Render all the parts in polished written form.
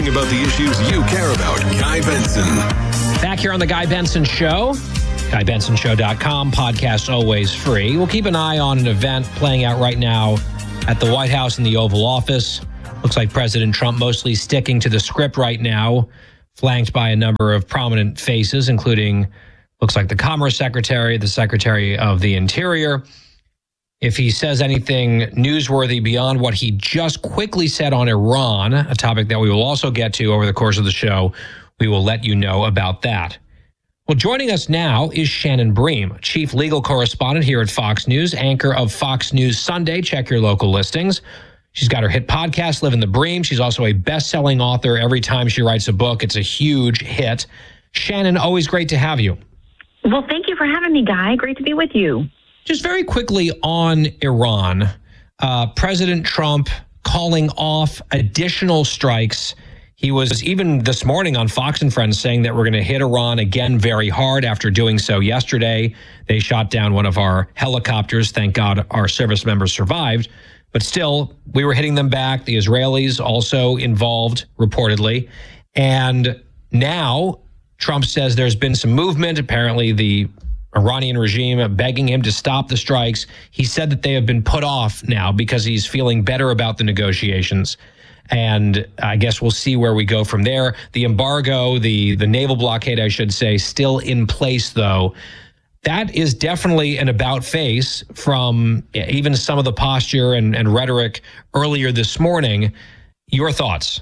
talking about the issues you care about. Guy Benson. Back here on The Guy Benson Show. GuyBensonShow.com. Podcast always free. We'll keep an eye on an event playing out right now at the White House in the Oval Office. Looks like President Trump mostly sticking to the script right now, flanked by a number of prominent faces, including, looks like the Commerce Secretary, the Secretary of the Interior. If he says anything newsworthy beyond what he just quickly said on Iran, a topic that we will also get to over the course of the show, we will let you know about that. Well, joining us now is Shannon Bream, chief legal correspondent here at Fox News, anchor of Fox News Sunday. Check your local listings. She's got her hit podcast, Living the Bream. She's also a best-selling author. Every time she writes a book, it's a huge hit. Shannon, always great to have you. Well, thank you for having me, Guy. Great to be with you. Just very quickly on Iran, President Trump calling off additional strikes. He was even this morning on Fox and Friends saying that we're going to hit Iran again very hard after doing so yesterday. They shot down one of our helicopters. Thank God our service members survived. But still, we were hitting them back. The Israelis also involved, reportedly. And now Trump says there's been some movement. Apparently, the Iranian regime begging him to stop the strikes. He said that they have been put off now because he's feeling better about the negotiations. And I guess we'll see where we go from there. The embargo, the naval blockade, I should say, still in place, though. That is definitely an about face from even some of the posture and rhetoric earlier this morning. Your thoughts?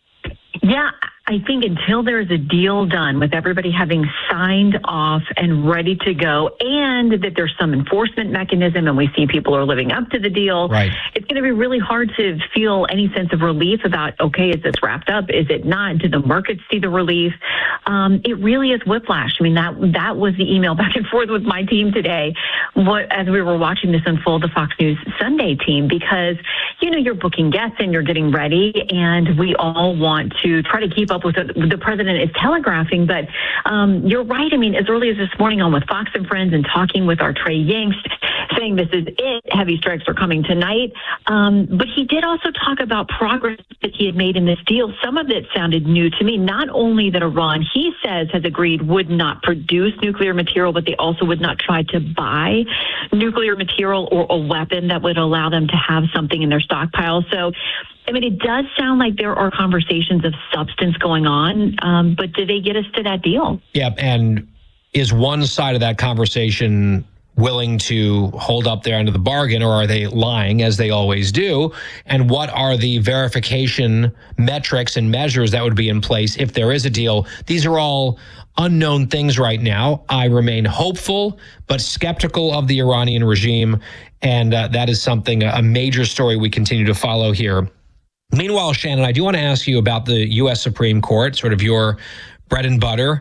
Yeah, I think until there's a deal done with everybody having signed off and ready to go, and that there's some enforcement mechanism and we see people are living up to the deal, right, it's going to be really hard to feel any sense of relief about, okay, is this wrapped up? Is it not? Do the markets see the relief? It really is whiplash. I mean, that was the email back and forth with my team today as we were watching this unfold, the Fox News Sunday team, because, you know, you're booking guests and you're getting ready, and we all want to try to keep up with what the president is telegraphing. But you're right. I mean, as early as this morning on with Fox and Friends and talking with our Trey Yanks, saying this is it, heavy strikes are coming tonight. But he did also talk about progress that he had made in this deal. Some of it sounded new to me. Not only that Iran, he says, has agreed would not produce nuclear material, but they also would not try to buy nuclear material or a weapon that would allow them to have something in their stockpile. So, I mean, it does sound like there are conversations of substance going on, but do they get us to that deal? Yeah, and is one side of that conversation willing to hold up their end of the bargain, or are they lying, as they always do? And what are the verification metrics and measures that would be in place if there is a deal? These are all unknown things right now. I remain hopeful, but skeptical of the Iranian regime, and that is something, a major story we continue to follow here. Meanwhile, Shannon, I do want to ask you about the U.S. Supreme Court, sort of your bread and butter.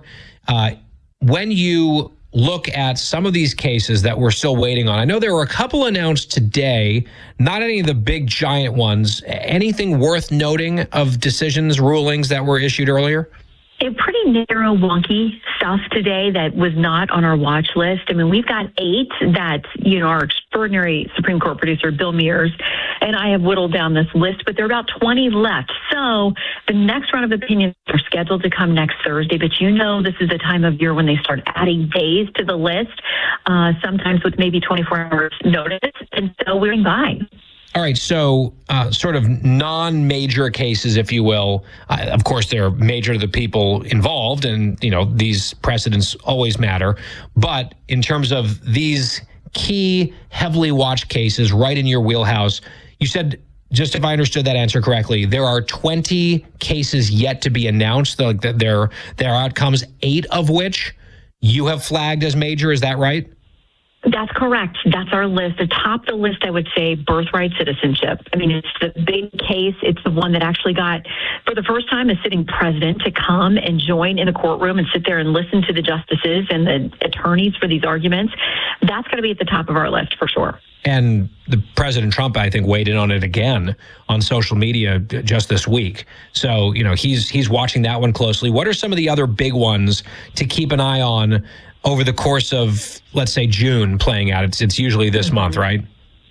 When you look at some of these cases that we're still waiting on, I know there were a couple announced today, not any of the big giant ones. Anything worth noting of decisions, rulings that were issued earlier? A pretty narrow, wonky stuff today that was not on our watch list. I mean, we've got 8 that, you know, our extraordinary Supreme Court producer, Bill Mears, and I have whittled down this list, but there are about 20 left. So the next round of opinions are scheduled to come next Thursday, but you know this is the time of year when they start adding days to the list, sometimes with maybe 24 hours notice, and so we're in by. All right, so sort of non-major cases, if you will. Of course, they're major to the people involved, and, you know, these precedents always matter. But in terms of these key, heavily watched cases right in your wheelhouse, you said, just if I understood that answer correctly, there are 20 cases yet to be announced, like their outcomes, 8 of which you have flagged as major. Is that right? That's correct. That's our list. Atop the list, I would say birthright citizenship. I mean, it's the big case. It's the one that actually got, for the first time, a sitting president to come and join in the courtroom and sit there and listen to the justices and the attorneys for these arguments. That's going to be at the top of our list for sure. And the President Trump, I think, weighed in on it again on social media just this week. So, you know, he's watching that one closely. What are some of the other big ones to keep an eye on over the course of, let's say, June playing out? It's usually this month, right?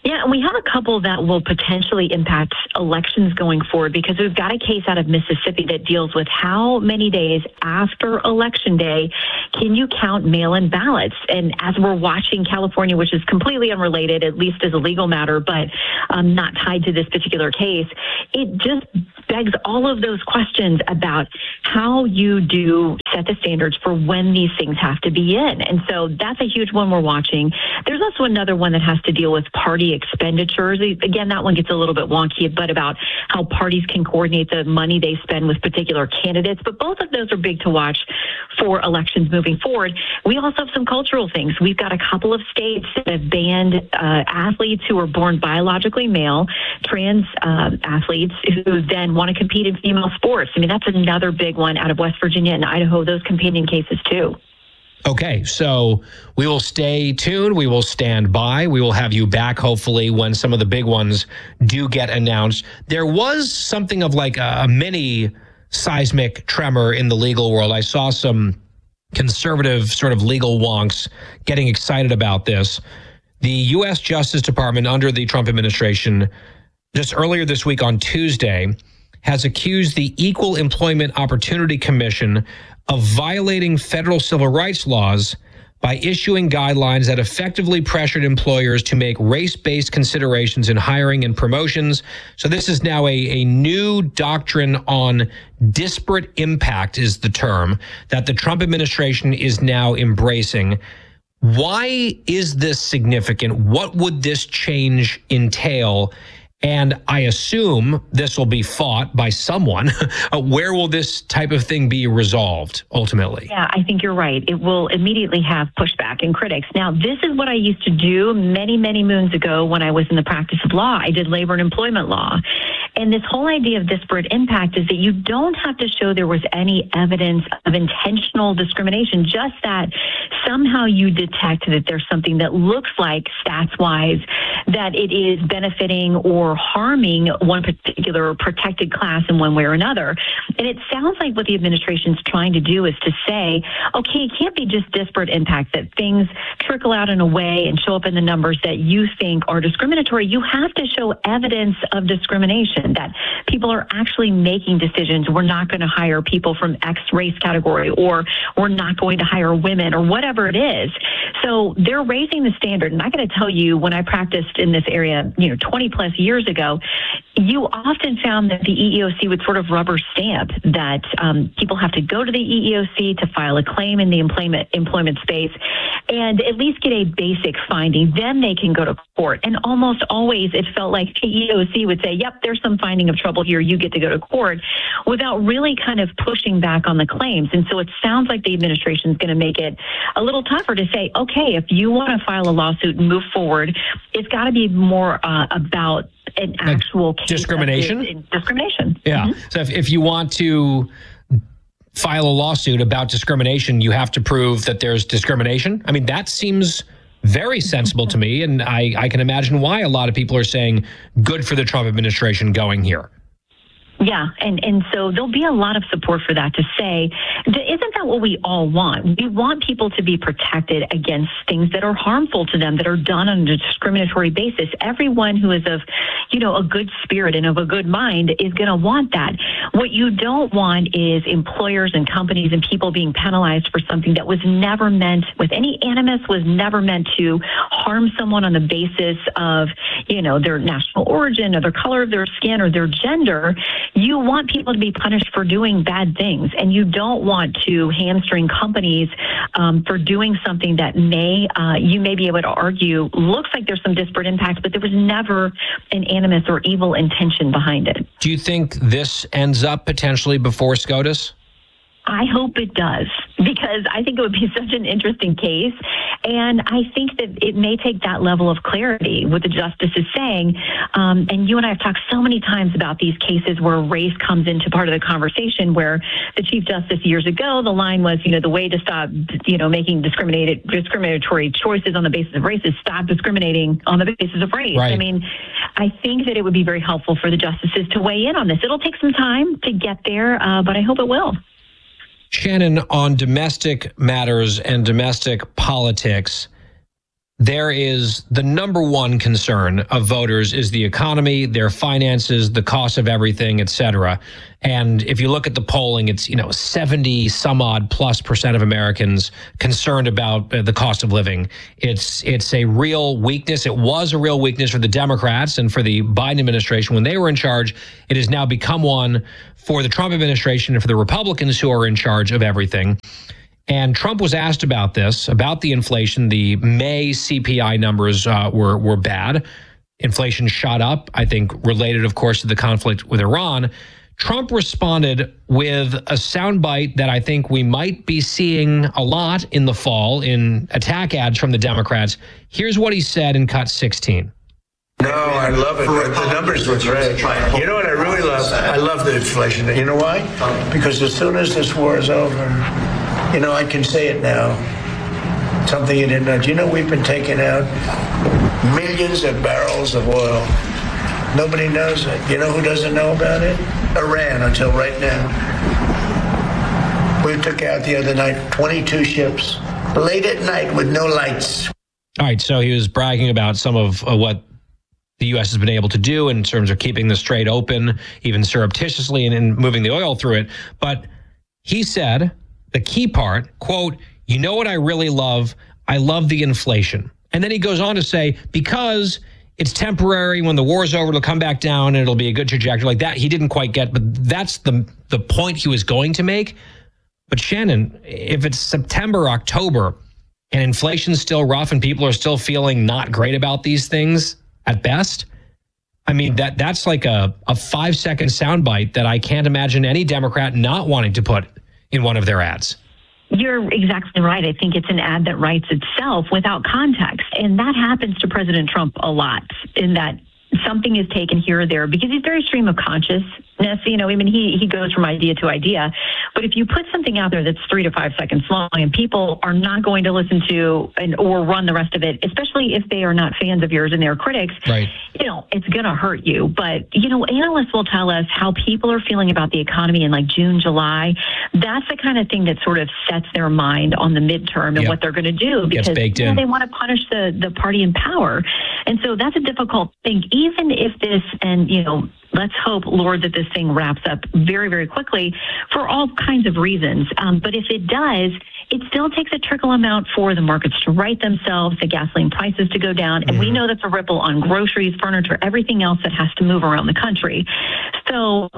Yeah, and we have a couple that will potentially impact elections going forward, because we've got a case out of Mississippi that deals with how many days after Election Day can you count mail-in ballots. And as we're watching California, which is completely unrelated, at least as a legal matter, but not tied to this particular case, it just begs all of those questions about how you do set the standards for when these things have to be in. And so that's a huge one we're watching. There's also another one that has to deal with party expenditures. Again, that one gets a little bit wonky, but about how parties can coordinate the money they spend with particular candidates. But both of those are big to watch for elections moving forward. We also have some cultural things. We've got a couple of states that have banned athletes who are born biologically male, trans athletes who then want to compete in female sports. I mean, that's another big one out of West Virginia and Idaho, those companion cases too. Okay, so we will stay tuned. We will stand by. We will have you back, hopefully, when some of the big ones do get announced. There was something of like a mini seismic tremor in the legal world. I saw some conservative sort of legal wonks getting excited about this. The U.S. Justice Department under the Trump administration, just earlier this week on Tuesday, has accused the Equal Employment Opportunity Commission of violating federal civil rights laws by issuing guidelines that effectively pressured employers to make race-based considerations in hiring and promotions. So this is now a new doctrine on disparate impact is the term that the Trump administration is now embracing. Why is this significant? What would this change entail? And I assume this will be fought by someone. Where will this type of thing be resolved ultimately? Yeah, I think you're right. It will immediately have pushback and critics. Now, this is what I used to do many, many moons ago when I was in the practice of law. I did labor and employment law. And this whole idea of disparate impact is that you don't have to show there was any evidence of intentional discrimination, just that somehow you detect that there's something that looks like, stats-wise, that it is benefiting or harming one particular protected class in one way or another. And it sounds like what the administration's trying to do is to say, okay, it can't be just disparate impact, that things trickle out in a way and show up in the numbers that you think are discriminatory. You have to show evidence of discrimination, that people are actually making decisions. We're not going to hire people from X race category, or we're not going to hire women, or whatever it is. So they're raising the standard. And I got to tell you, when I practiced in this area, 20 plus years ago, you often found that the EEOC would sort of rubber stamp that people have to go to the EEOC to file a claim in the employment space and at least get a basic finding. Then they can go to court. And almost always it felt like the EEOC would say, yep, there's some finding of trouble here. You get to go to court, without really kind of pushing back on the claims. And so it sounds like the administration is going to make it a little tougher to say, okay, if you want to file a lawsuit and move forward, it's got to be more about an actual case discrimination. Discrimination. Yeah. Mm-hmm. So if you want to file a lawsuit about discrimination, you have to prove that there's discrimination. I mean, that seems very sensible to me, and I can imagine why a lot of people are saying good for the Trump administration going here. Yeah, and so there'll be a lot of support for that, to say, isn't that what we all want? We want people to be protected against things that are harmful to them, that are done on a discriminatory basis. Everyone who is of, a good spirit and of a good mind is going to want that. What you don't want is employers and companies and people being penalized for something that was never meant, with any animus, was never meant to harm someone on the basis of, their national origin or the color of their skin or their gender. You want people to be punished for doing bad things, and you don't want to hamstring companies for doing something that you may be able to argue looks like there's some disparate impact, but there was never an animus or evil intention behind it. Do you think this ends up potentially before SCOTUS? I hope it does, because I think it would be such an interesting case. And I think that it may take that level of clarity, what the justice is saying. And you and I have talked so many times about these cases where race comes into part of the conversation, where the Chief Justice years ago, the line was, the way to stop, making discriminatory choices on the basis of race is stop discriminating on the basis of race. Right. I mean, I think that it would be very helpful for the justices to weigh in on this. It'll take some time to get there, but I hope it will. Shannon, on domestic matters and domestic politics, there is the number one concern of voters is the economy, their finances, the cost of everything, et cetera. And if you look at the polling, it's, 70 some odd +% of Americans concerned about the cost of living. It's a real weakness. It was a real weakness for the Democrats and for the Biden administration when they were in charge. It has now become one for the Trump administration and for the Republicans who are in charge of everything. And Trump was asked about this, about the inflation. The May CPI numbers were bad. Inflation shot up, I think, related, of course, to the conflict with Iran. Trump responded with a soundbite that I think we might be seeing a lot in the fall in attack ads from the Democrats. Here's what he said in cut 16. No, I love it. The numbers look great. You know what I really love? I love the inflation. You know why? Because as soon as this war is over, I can say it now. Something you didn't know. We've been taking out millions of barrels of oil. Nobody knows it. You know who doesn't know about it? Iran, until right now. We took out the other night 22 ships, late at night with no lights. All right, so he was bragging about some of what the U.S. has been able to do in terms of keeping the Strait open, even surreptitiously, and moving the oil through it. But he said, the key part, quote, "You know what I really love? I love the inflation." And then he goes on to say, because it's temporary, when the war's over, it'll come back down and it'll be a good trajectory like that. He didn't quite get, but that's the point he was going to make. But Shannon, if it's September, October, and inflation's still rough and people are still feeling not great about these things at best, I mean, that's like a 5-second soundbite that I can't imagine any Democrat not wanting to put in one of their ads. You're exactly right. I think it's an ad that writes itself without context. And that happens to President Trump a lot, in that something is taken here or there because he's very stream of consciousness. He goes from idea to idea. But if you put something out there that's 3 to 5 seconds long and people are not going to listen to or run the rest of it, especially if they are not fans of yours and they're critics, right, it's going to hurt you. But, analysts will tell us how people are feeling about the economy in like June, July. That's the kind of thing that sort of sets their mind on the midterm and what they're going to do, because they want to punish the party in power. And so that's a difficult thing, even if this, and, let's hope, Lord, that this thing wraps up very, very quickly for all kinds of reasons. But if it does, it still takes a trickle amount for the markets to right themselves, the gasoline prices to go down. And we know that's a ripple on groceries, furniture, everything else that has to move around the country. So,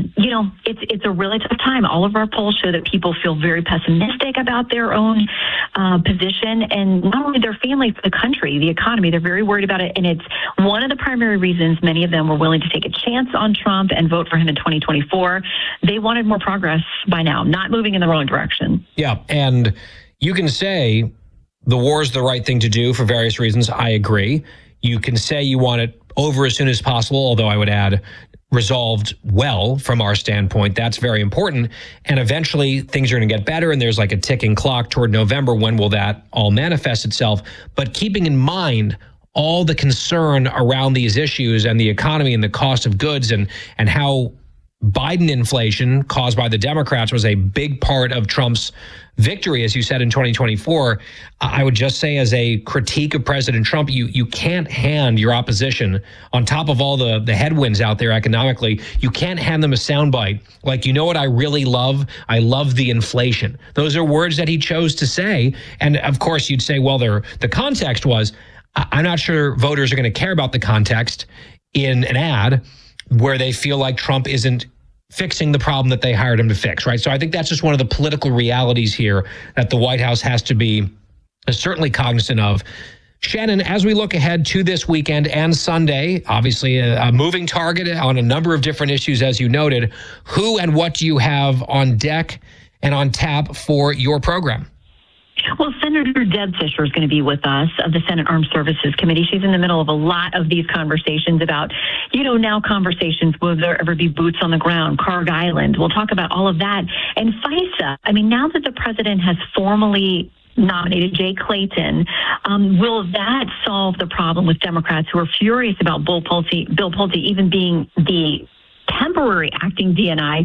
it's a really tough time. All of our polls show that people feel very pessimistic about their own position, and not only their family, but the country, the economy. They're very worried about it. And it's one of the primary reasons many of them were willing to take a chance on Trump and vote for him in 2024. They wanted more progress by now, not moving in the wrong direction. Yeah, and you can say the war is the right thing to do for various reasons. I agree. You can say you want it over as soon as possible, although I would add resolved well from our standpoint. That's very important. And eventually things are going to get better, and there's like a ticking clock toward November. When will that all manifest itself? But keeping in mind all the concern around these issues and the economy and the cost of goods and how Biden inflation caused by the Democrats was a big part of Trump's victory, as you said, in 2024. I would just say, as a critique of President Trump, you can't hand your opposition, on top of all the headwinds out there economically, you can't hand them a soundbite like, you know what I really love? I love the inflation. Those are words that he chose to say. And of course, you'd say, well, the context was, I'm not sure voters are going to care about the context in an ad where they feel like Trump isn't fixing the problem that they hired him to fix, right? So I think that's just one of the political realities here that the White House has to be certainly cognizant of. Shannon, as we look ahead to this weekend and Sunday, obviously a moving target on a number of different issues, as you noted, who and what do you have on deck and on tap for your program? Well, Senator Deb Fischer is going to be with us of the Senate Armed Services Committee. She's in the middle of a lot of these conversations about, now conversations, will there ever be boots on the ground, Carg Island. We'll talk about all of that. And FISA, now that the president has formally nominated Jay Clayton, will that solve the problem with Democrats who are furious about Bill Pulte even being the temporary acting DNI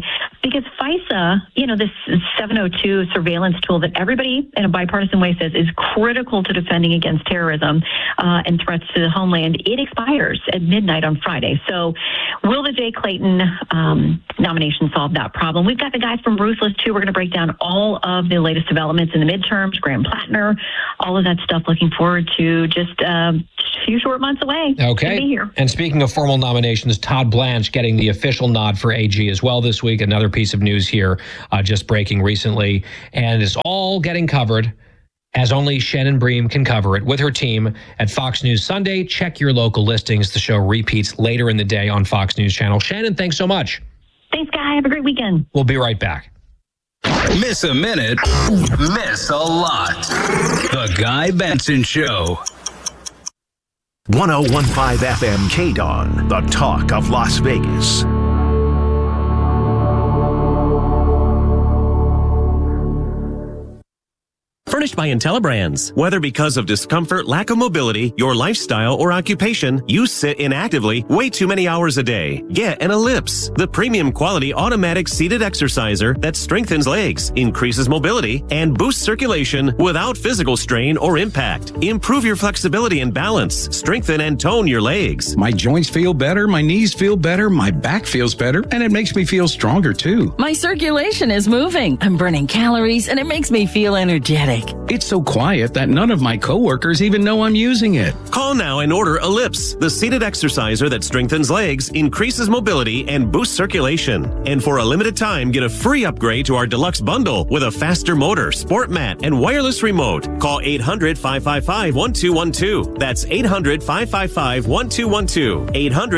Because FISA, this 702 surveillance tool that everybody in a bipartisan way says is critical to defending against terrorism and threats to the homeland, it expires at midnight on Friday. So will the Jay Clayton nomination solve that problem? We've got the guys from Ruthless, too. We're going to break down all of the latest developments in the midterms, Graham Plattner, all of that stuff. Looking forward to just a few short months away. Okay. Be here. And speaking of formal nominations, Todd Blanche getting the official nod for AG as well this week. Another piece of news here just breaking recently. And it's all getting covered as only Shannon Bream can cover it with her team at Fox News Sunday. Check your local listings. The show repeats later in the day on Fox News Channel. Shannon, thanks so much. Thanks, Guy. Have a great weekend. We'll be right back. Miss a minute, miss a lot. The Guy Benson Show. 1015 FM KDON, the talk of Las Vegas. Furnished by IntelliBrands. Whether because of discomfort, lack of mobility, your lifestyle, or occupation, you sit inactively way too many hours a day. Get an Ellipse, the premium quality automatic seated exerciser that strengthens legs, increases mobility, and boosts circulation without physical strain or impact. Improve your flexibility and balance. Strengthen and tone your legs. My joints feel better, my knees feel better, my back feels better, and it makes me feel stronger too. My circulation is moving. I'm burning calories, and it makes me feel energetic. It's so quiet that none of my coworkers even know I'm using it. Call now and order Ellipse, the seated exerciser that strengthens legs, increases mobility, and boosts circulation. And for a limited time, get a free upgrade to our deluxe bundle with a faster motor, sport mat, and wireless remote. Call 800-555-1212. That's 800-555-1212.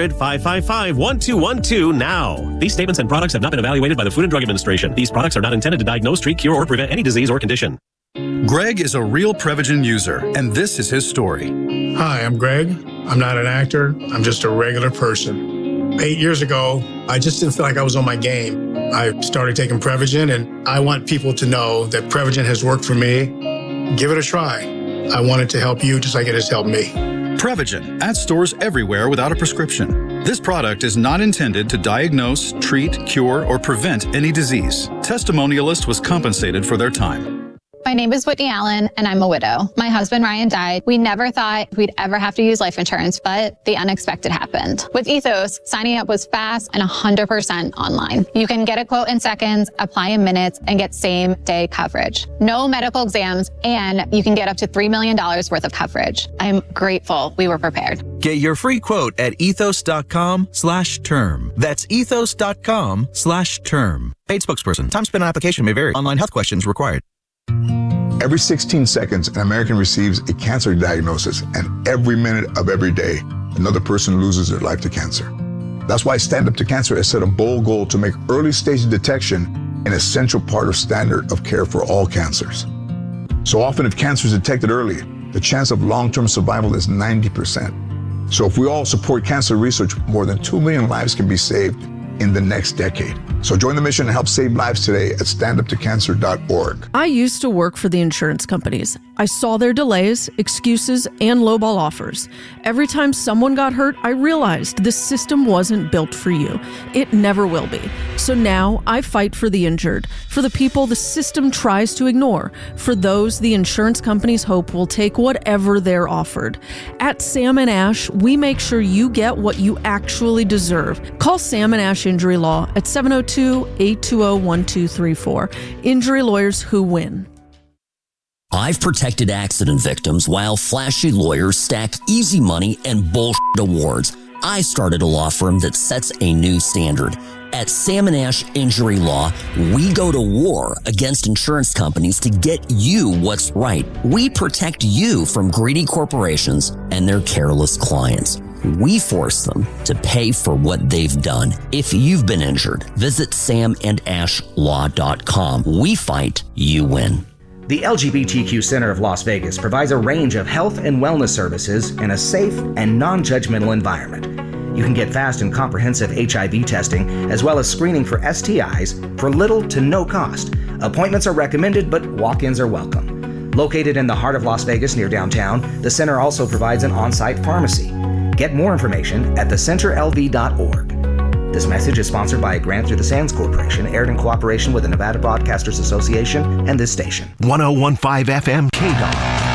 800-555-1212 now. These statements and products have not been evaluated by the Food and Drug Administration. These products are not intended to diagnose, treat, cure, or prevent any disease or condition. Greg is a real Prevagen user, and this is his story. Hi, I'm Greg. I'm not an actor. I'm just a regular person. 8 years ago, I just didn't feel like I was on my game. I started taking Prevagen, and I want people to know that Prevagen has worked for me. Give it a try. I want it to help you just like it has helped me. Prevagen, at stores everywhere without a prescription. This product is not intended to diagnose, treat, cure, or prevent any disease. Testimonialist was compensated for their time. My name is Whitney Allen, and I'm a widow. My husband, Ryan, died. We never thought we'd ever have to use life insurance, but the unexpected happened. With Ethos, signing up was fast and 100% online. You can get a quote in seconds, apply in minutes, and get same-day coverage. No medical exams, and you can get up to $3 million worth of coverage. I'm grateful we were prepared. Get your free quote at ethos.com/term. That's ethos.com/term. Paid spokesperson. Time spent on application may vary. Online health questions required. Every 16 seconds, an American receives a cancer diagnosis, and every minute of every day, another person loses their life to cancer. That's why Stand Up to Cancer has set a bold goal to make early stage detection an essential part of standard of care for all cancers. So often, if cancer is detected early, the chance of long-term survival is 90%. So if we all support cancer research, more than 2 million lives can be saved in the next decade. So join the mission and help save lives today at standuptocancer.org. I used to work for the insurance companies. I saw their delays, excuses, and lowball offers. Every time someone got hurt, I realized this system wasn't built for you. It never will be. So now I fight for the injured, for the people the system tries to ignore, for those the insurance companies hope will take whatever they're offered. At Sam & Ash, we make sure you get what you actually deserve. Call Sam & Ash Injury Law at 702-820-1234. Injury lawyers who win. I've protected accident victims while flashy lawyers stack easy money and bullshit awards. I started a law firm that sets a new standard. At Sam & Ash Injury Law, we go to war against insurance companies to get you what's right. We protect you from greedy corporations and their careless clients. We force them to pay for what they've done. If you've been injured, visit samandashlaw.com. We fight, you win. The LGBTQ Center of Las Vegas provides a range of health and wellness services in a safe and non-judgmental environment. You can get fast and comprehensive HIV testing as well as screening for STIs for little to no cost. Appointments are recommended, but walk-ins are welcome. Located in the heart of Las Vegas near downtown, the center also provides an on-site pharmacy. Get more information at thecenterlv.org. The This message is sponsored by a grant through the Sands Corporation, aired in cooperation with the Nevada Broadcasters Association and this station. 101.5 FM KDON.